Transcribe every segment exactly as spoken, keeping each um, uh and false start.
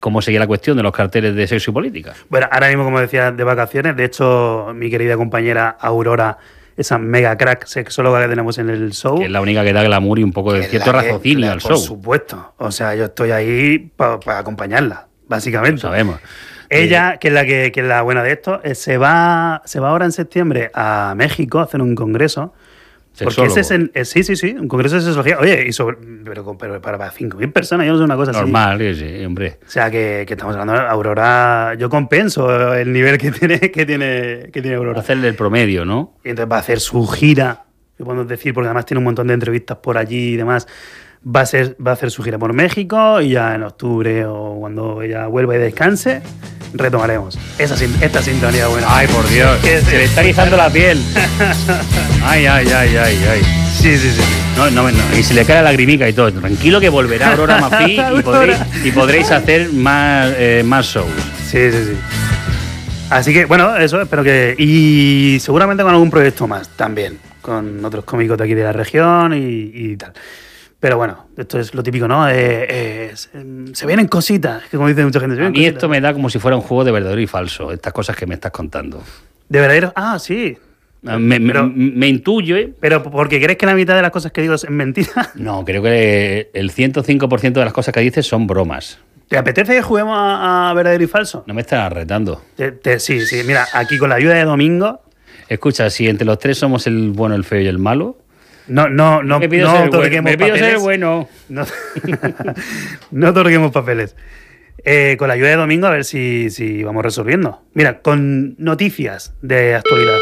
cómo seguía la cuestión de los carteles de sexo y política. Bueno, ahora mismo, como decía, de vacaciones. De hecho, mi querida compañera Aurora, esa mega crack sexóloga que tenemos en el show, Que es la única que da glamour y un poco de cierto raciocinio que, al por show. Por supuesto. O sea, yo estoy ahí para pa acompañarla, básicamente. Lo sabemos. Ella, que es la que, que es la buena de esto, eh, se va se va ahora en septiembre a México a hacer un congreso. Sexólogo. Porque ese es el, eh, sí, sí, sí, un congreso de sexología. Oye, y sobre, pero, pero para cinco mil personas, yo no sé, una cosa Normal, así. Normal, sí, hombre. O sea, que, que estamos hablando de Aurora. Yo compenso el nivel que tiene, que tiene, que tiene Aurora. Hacerle el promedio, ¿no? Y entonces va a hacer su gira, que podemos decir, porque además tiene un montón de entrevistas por allí y demás. Va a, ser, va a hacer su gira por México y ya en octubre o cuando ella vuelva y descanse, retomaremos esa, esta sintonía buena. Ay, por Dios, que se le está erizando la piel. Ay, ay, ay, ay, ay. Sí, sí, sí. No, no, no, y se le cae la lagrimica y todo. Tranquilo que volverá Aurora Mafí y podréis, y podréis hacer más, eh, más shows. Sí, sí, sí. Así que, bueno, eso, espero que... Y seguramente con algún proyecto más también, con otros cómicos de aquí de la región y, y tal. Pero bueno, esto es lo típico, ¿no? Eh, eh, se vienen cositas, que como dice mucha gente. Se vienen A mí cositas. esto me da como si fuera un juego de verdadero y falso, estas cosas que me estás contando. ¿De verdadero? Ah, sí. Me, pero, me, me intuyo, ¿eh? ¿Pero porque crees que la mitad de las cosas que digo es mentira? No, creo que el ciento cinco por ciento de las cosas que dices son bromas. ¿Te apetece que juguemos a, a verdadero y falso? No me estás retando. Te, te, sí, sí. Mira, aquí con la ayuda de Domingo... Escucha, si entre los tres somos el bueno, el feo y el malo... No, no, no, me pido no ser otorguemos bueno. Me pido papeles. ser bueno. No, no otorguemos papeles. Eh, con la ayuda de Domingo a ver si, si vamos resolviendo. Mira, con noticias de actualidad.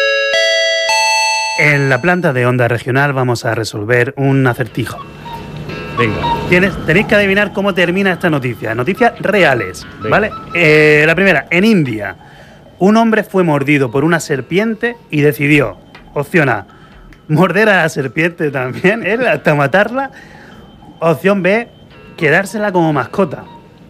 En la planta de Onda Regional vamos a resolver un acertijo. Venga. Tienes, tenéis que adivinar cómo termina esta noticia. Noticias reales, Venga. ¿vale? Eh, la primera, en India, un hombre fue mordido por una serpiente y decidió, opción A, morder a la serpiente también, él, hasta matarla. Opción B, quedársela como mascota.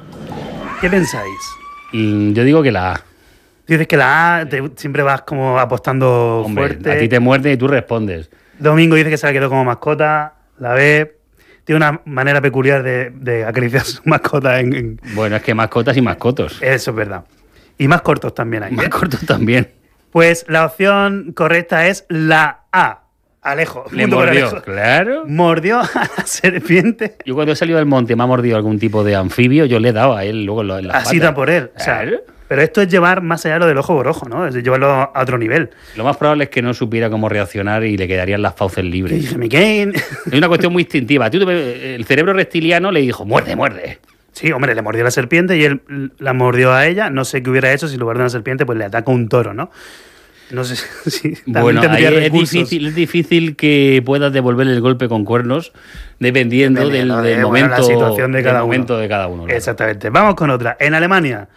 ¿Qué pensáis? Mm, yo digo que la A. Dices que la A te, siempre vas como apostando Hombre, fuerte. a ti te muerde y tú respondes. Domingo dice que se la quedó como mascota. La B tiene una manera peculiar de, de acariciar a su mascota. En, en... Bueno, es que mascotas y mascotos. Eso es verdad. Y más cortos también hay. Más ¿eh? cortos también. Pues la opción correcta es la A. Alejo. Le Punto para mordió, Alejo. claro. Mordió a la serpiente. Yo cuando he salido del monte me ha mordido algún tipo de anfibio, yo le he dado a él luego en las Así patas. da por él. O sea, Claro. pero esto es llevar más allá de lo del ojo por ojo, ¿no? Es llevarlo a otro nivel. Lo más probable es que no supiera cómo reaccionar y le quedarían las fauces Y libres. dije, ¿me qué? Es una cuestión muy instintiva. Tú, el cerebro reptiliano le dijo, muerde, muerde. Sí, hombre, le mordió la serpiente y él la mordió a ella. No sé qué hubiera hecho si en lugar de una serpiente pues le ataca un toro, ¿no? No sé si también Bueno, ahí tendría es recursos. difícil, es difícil que puedas devolverle el golpe con cuernos dependiendo, Dependiendo del, de, del bueno, momento, la situación de cada del uno. momento de cada uno. Claro. Exactamente. Vamos con otra. En Alemania,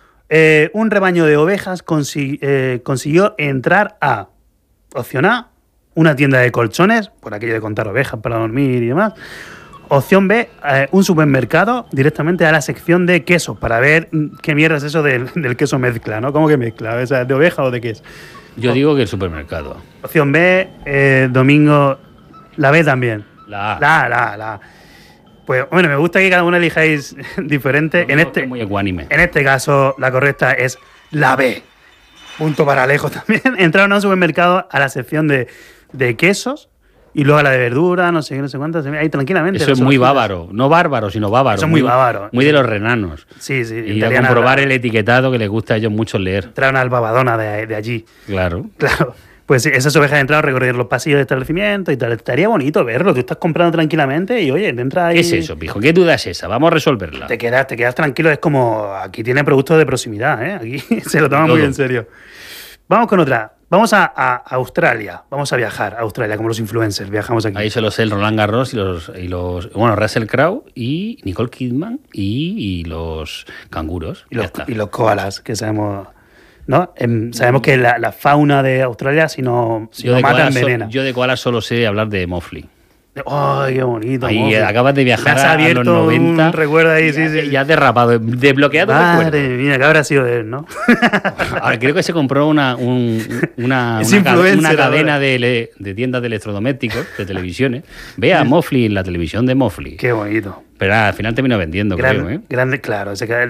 eh, un rebaño de ovejas consi- eh, consiguió entrar a, opción A, una tienda de colchones, por aquello de contar ovejas para dormir y demás. Opción B, eh, un supermercado directamente a la sección de quesos para ver mm, qué mierda es eso del, del queso mezcla, ¿no? ¿Cómo que mezcla? O sea, ¿de oveja o de qué es? Yo digo que el supermercado. Opción B, eh, Domingo, la B también. La A. La A, la A, la A. Pues, bueno, me gusta que cada uno elijáis diferente. En este, Es muy ecuánime. en este caso, la correcta es la B. Punto para Alejo también. Entraron a un supermercado a la sección de, de quesos y luego a la de verdura, no sé qué, no sé cuántas. Ahí tranquilamente. Eso es muy bávaro. No bárbaro, sino bávaro. Eso es muy bávaro. Muy de los renanos. Sí, sí. Y a italiana, comprobar la- el etiquetado que les gusta a ellos mucho leer. Entraron al Babadona de, de allí. Claro. Claro. Pues sí, esas ovejas entraron a recorrer los pasillos del establecimiento y tal. Estaría bonito verlo. Tú estás comprando tranquilamente y, oye, te entra ahí... ¿Qué es eso, pijo? ¿Qué duda es esa? Vamos a resolverla. Te quedas, te quedas tranquilo. Es como... Aquí tiene productos de proximidad, ¿eh? Aquí se lo toman Todo. muy en serio. Vamos con otra. Vamos a, a Australia. Vamos a viajar a Australia, como los influencers. Viajamos aquí. Ahí solo sé el Roland Garros y los, y los... Bueno, Russell Crowe y Nicole Kidman y, y los canguros. Y Ya los, está. y los koalas, que sabemos... ¿No? Em, sabemos que la, la fauna de Australia, si no, si Yo no de mata, koalas so- envenena. yo de koalas solo sé hablar de Mofli. ¡Ay, qué bonito! Ahí Mofle! acabas de viajar Me has a abierto los noventa. un recuerdo ahí, sí, Ya- sí. Ya has derrapado, desbloqueado Madre recuerdo. mía, que habrá sido de él, ¿no? Ahora creo que se compró una, un- una, Es una, ca- influencer una cadena ahora. de, ele- de tiendas de electrodomésticos, de televisiones. Ve a Mofli en la televisión de Mofli. Qué bonito. Pero nada, al final terminó vendiendo, Gran- creo, ¿eh? Grande, claro. Se queda-